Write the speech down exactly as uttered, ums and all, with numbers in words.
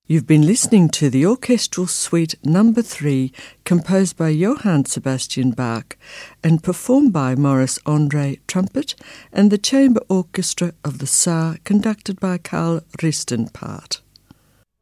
You've been listening to the Orchestral Suite Number three, composed by Johann Sebastian Bach and performed by Maurice Andre, trumpet, and the Chamber Orchestra of the Saar, conducted by Karl Ristenpart.